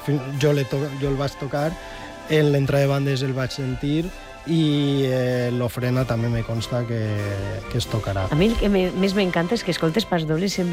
jo el vaig tocar, en l'entrada de bandes el vaig sentir i l'ofrena també me consta que es tocarà. A mi el que més m'encanta és que escoltes pas dobles